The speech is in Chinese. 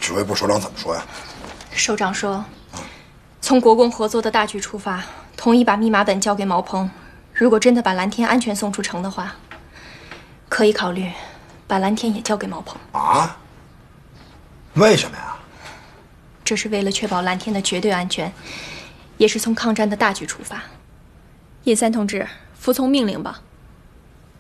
指挥部首长怎么说呀？ 首长说，从国共合作的大局出发，同意把密码本交给毛鹏。如果真的把蓝天安全送出城的话，可以考虑把蓝天也交给毛鹏。 啊？为什么呀？ 这是为了确保蓝天的绝对安全，也是从抗战的大局出发。叶三同志，服从命令吧。